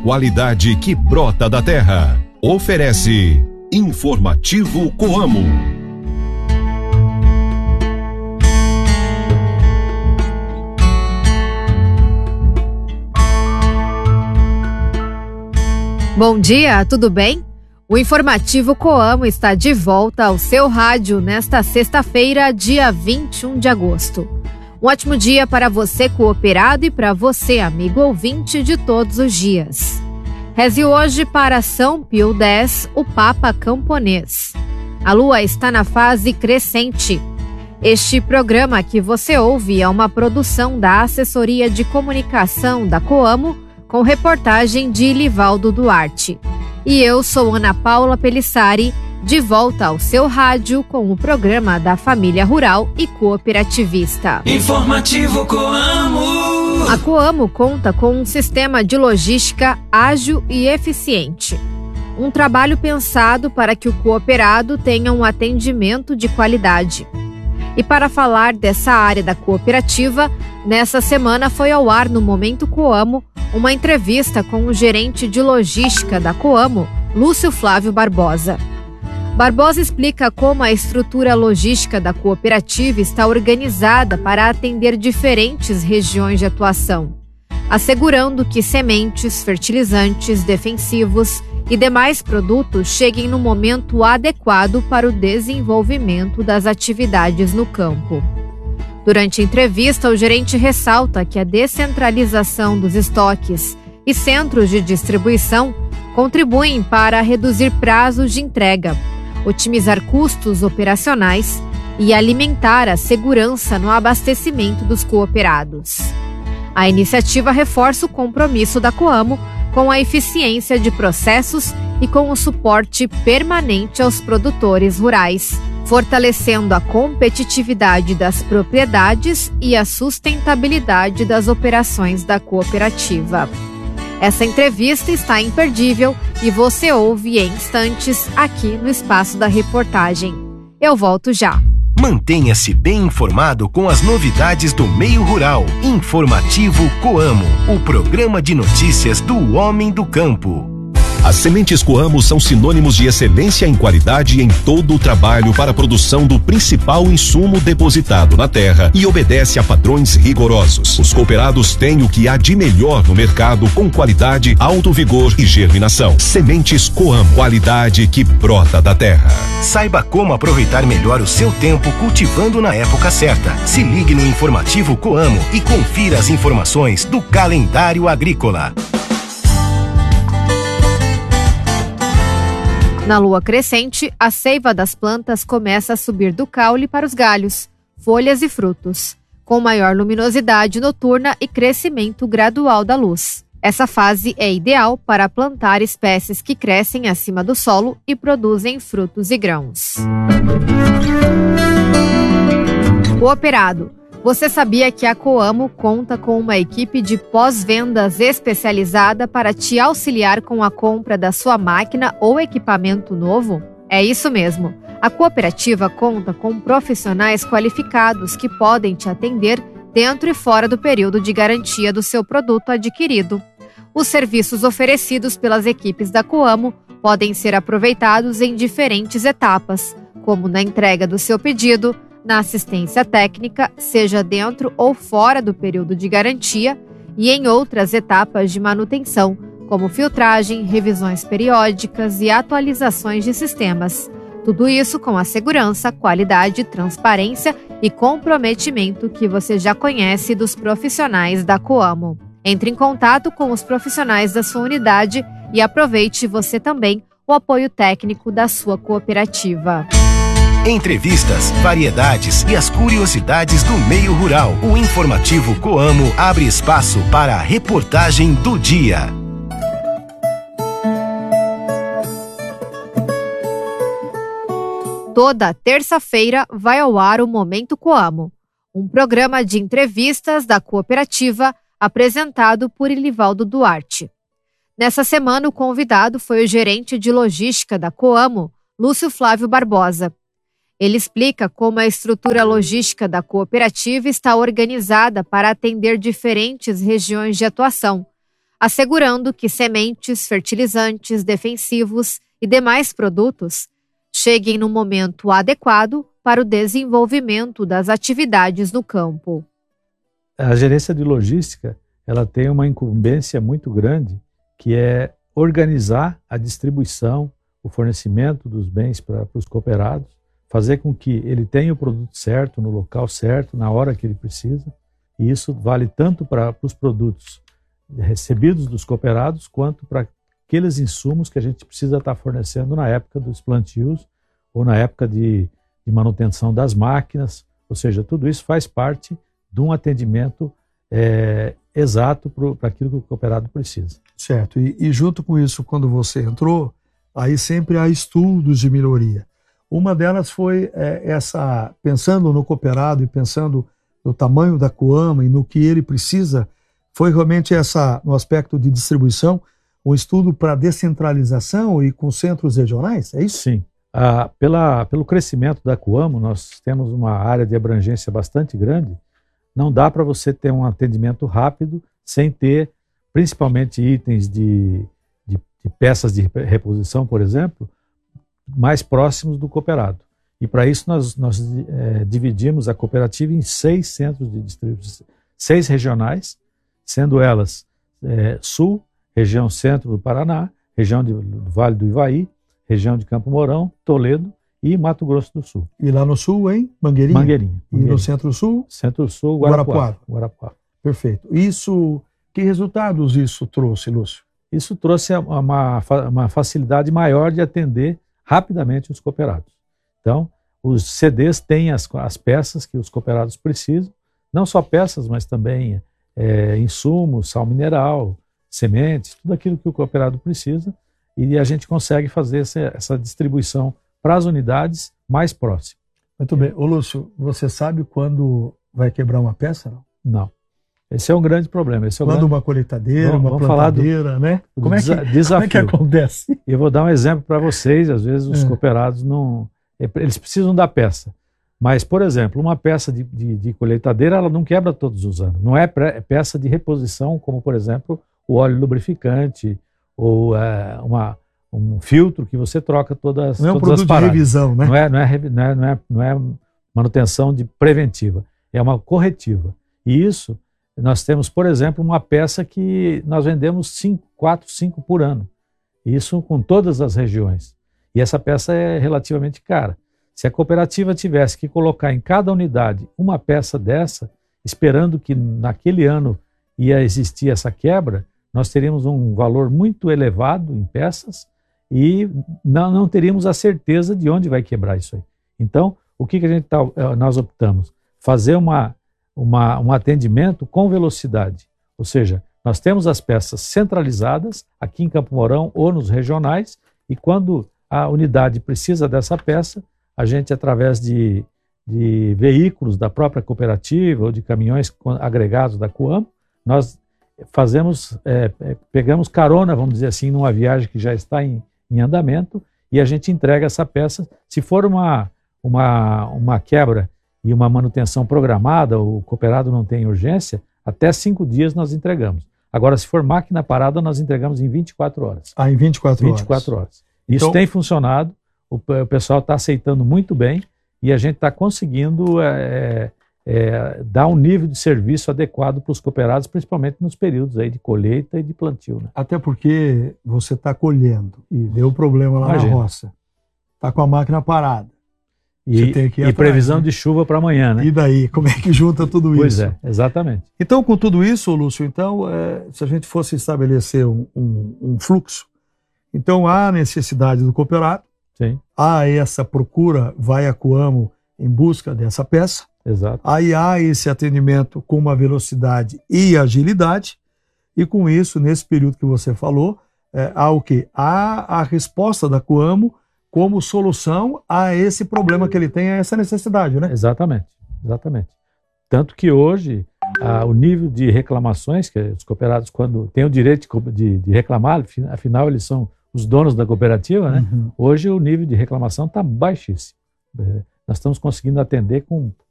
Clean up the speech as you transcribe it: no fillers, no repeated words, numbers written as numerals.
qualidade que brota da terra. Oferece Informativo Coamo. Bom dia, tudo bem? O Informativo Coamo está de volta ao seu rádio nesta sexta-feira, dia 21 de agosto. Um ótimo dia para você, cooperado, e para você, amigo ouvinte de todos os dias. Reze hoje para São Pio X, o Papa Camponês. A lua está na fase crescente. Este programa que você ouve é uma produção da Assessoria de Comunicação da Coamo, com reportagem de Livaldo Duarte. E eu sou Ana Paula Pelissari, de volta ao seu rádio com o programa da família rural e cooperativista. Informativo Coamo. A Coamo conta com um sistema de logística ágil e eficiente. Um trabalho pensado para que o cooperado tenha um atendimento de qualidade. E para falar dessa área da cooperativa, nessa semana foi ao ar no Momento Coamo uma entrevista com o gerente de logística da Coamo, Lúcio Flávio Barbosa. Barbosa explica como a estrutura logística da cooperativa está organizada para atender diferentes regiões de atuação, assegurando que sementes, fertilizantes, defensivos e demais produtos cheguem no momento adequado para o desenvolvimento das atividades no campo. Durante a entrevista, o gerente ressalta que a descentralização dos estoques e centros de distribuição contribuem para reduzir prazos de entrega, otimizar custos operacionais e alimentar a segurança no abastecimento dos cooperados. A iniciativa reforça o compromisso da Coamo com a eficiência de processos e com o suporte permanente aos produtores rurais, fortalecendo a competitividade das propriedades e a sustentabilidade das operações da cooperativa. Essa entrevista está imperdível e você ouve em instantes aqui no espaço da reportagem. Eu volto já. Mantenha-se bem informado com as novidades do meio rural. Informativo Coamo, o programa de notícias do homem do campo. As sementes Coamo são sinônimos de excelência em qualidade em todo o trabalho para a produção do principal insumo depositado na terra e obedece a padrões rigorosos. Os cooperados têm o que há de melhor no mercado com qualidade, alto vigor e germinação. Sementes Coamo, qualidade que brota da terra. Saiba como aproveitar melhor o seu tempo cultivando na época certa. Se ligue no Informativo Coamo e confira as informações do calendário agrícola. Na lua crescente, a seiva das plantas começa a subir do caule para os galhos, folhas e frutos, com maior luminosidade noturna e crescimento gradual da luz. Essa fase é ideal para plantar espécies que crescem acima do solo e produzem frutos e grãos. Cooperado. Você sabia que a Coamo conta com uma equipe de pós-vendas especializada para te auxiliar com a compra da sua máquina ou equipamento novo? É isso mesmo. A cooperativa conta com profissionais qualificados que podem te atender dentro e fora do período de garantia do seu produto adquirido. Os serviços oferecidos pelas equipes da Coamo podem ser aproveitados em diferentes etapas, como na entrega do seu pedido, na assistência técnica, seja dentro ou fora do período de garantia, e em outras etapas de manutenção, como filtragem, revisões periódicas e atualizações de sistemas. Tudo isso com a segurança, qualidade, transparência e comprometimento que você já conhece dos profissionais da Coamo. Entre em contato com os profissionais da sua unidade e aproveite você também o apoio técnico da sua cooperativa. Entrevistas, variedades e as curiosidades do meio rural. O Informativo Coamo abre espaço para a reportagem do dia. Toda terça-feira vai ao ar o Momento Coamo, um programa de entrevistas da cooperativa apresentado por Livaldo Duarte. Nessa semana, o convidado foi o gerente de logística da Coamo, Lúcio Flávio Barbosa. Ele explica como a estrutura logística da cooperativa está organizada para atender diferentes regiões de atuação, assegurando que sementes, fertilizantes, defensivos e demais produtos cheguem no momento adequado para o desenvolvimento das atividades no campo. A gerência de logística, ela tem uma incumbência muito grande, que é organizar a distribuição, o fornecimento dos bens para os cooperados, fazer com que ele tenha o produto certo, no local certo, na hora que ele precisa. E isso vale tanto para os produtos recebidos dos cooperados, quanto para aqueles insumos que a gente precisa estar fornecendo na época dos plantios ou na época de manutenção das máquinas. Ou seja, tudo isso faz parte de um atendimento exato para aquilo que o cooperado precisa. Certo. E junto com isso, quando você entrou, aí sempre há estudos de melhoria. Uma delas foi pensando no cooperado e pensando no tamanho da Coamo e no que ele precisa, foi realmente no aspecto de distribuição, um estudo para descentralização e com centros regionais, é isso? Sim. Pelo crescimento da Coamo, nós temos uma área de abrangência bastante grande. Não dá para você ter um atendimento rápido sem ter, principalmente, itens de peças de reposição, por exemplo, mais próximos do cooperado. E para isso nós dividimos a cooperativa em 6 centros de distribuição, 6 regionais, sendo elas Sul, região centro do Paraná, região do Vale do Ivaí, região de Campo Mourão, Toledo e Mato Grosso do Sul. E lá no sul, hein? Mangueirinha. E no centro-sul? Centro-sul, Guarapuava. Perfeito. Que resultados isso trouxe, Lúcio? Isso trouxe uma facilidade maior de atender rapidamente os cooperados. Então, os CDs têm as peças que os cooperados precisam, não só peças, mas também insumos, sal mineral, sementes, tudo aquilo que o cooperado precisa, e a gente consegue fazer essa distribuição para as unidades mais próximas. Muito bem. Ô Lúcio, você sabe quando vai quebrar uma peça? Não. Esse é um grande problema. Uma colheitadeira, uma plantadeira, né? Como é que acontece? Eu vou dar um exemplo para vocês. Às vezes os cooperados eles precisam da peça. Mas, por exemplo, uma peça de colheitadeira, ela não quebra todos os anos. Não é peça de reposição, como, por exemplo, o óleo lubrificante ou um filtro que você troca todas as paradas. Não é um produto de revisão, né? Não é manutenção preventiva. É uma corretiva. E isso, nós temos, por exemplo, uma peça que nós vendemos 4, 5 por ano. Isso com todas as regiões. E essa peça é relativamente cara. Se a cooperativa tivesse que colocar em cada unidade uma peça dessa, esperando que naquele ano ia existir essa quebra, nós teríamos um valor muito elevado em peças e não teríamos a certeza de onde vai quebrar isso aí. Então, o que nós optamos? Fazer um atendimento com velocidade. Ou seja, nós temos as peças centralizadas aqui em Campo Mourão ou nos regionais, e quando a unidade precisa dessa peça, a gente, através de veículos da própria cooperativa ou de caminhões agregados da Coamo, nós pegamos carona, vamos dizer assim, numa viagem que já está em andamento, e a gente entrega essa peça. Se for uma quebra e uma manutenção programada, o cooperado não tem urgência, até 5 dias nós entregamos. Agora, se for máquina parada, nós entregamos em 24 horas. Em 24 horas. Isso tem funcionado, o pessoal está aceitando muito bem, e a gente está conseguindo dar um nível de serviço adequado para os cooperados, principalmente nos períodos aí de colheita e de plantio. Né? Até porque você está colhendo e deu problema lá na roça. Está com a máquina parada. E previsão de chuva para amanhã, né? E daí, como é que junta tudo isso? Pois é, exatamente. Então, com tudo isso, Lúcio, se a gente fosse estabelecer um fluxo, então há necessidade do cooperado, sim, há essa procura, vai a Coamo em busca dessa peça, exato. Aí há esse atendimento com uma velocidade e agilidade, e com isso, nesse período que você falou, há o quê? Há a resposta da Coamo como solução a esse problema que ele tem, a essa necessidade, né? Exatamente. Tanto que hoje, o nível de reclamações, que os cooperados, quando têm o direito de reclamar, afinal eles são os donos da cooperativa, né? Hoje o nível de reclamação está baixíssimo. Nós estamos conseguindo atender com